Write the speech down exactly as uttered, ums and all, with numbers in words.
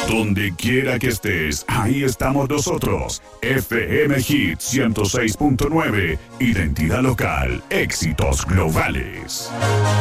Donde quiera que estés, ahí estamos nosotros. F M Hit ciento seis punto nueve. Identidad local. Éxitos globales.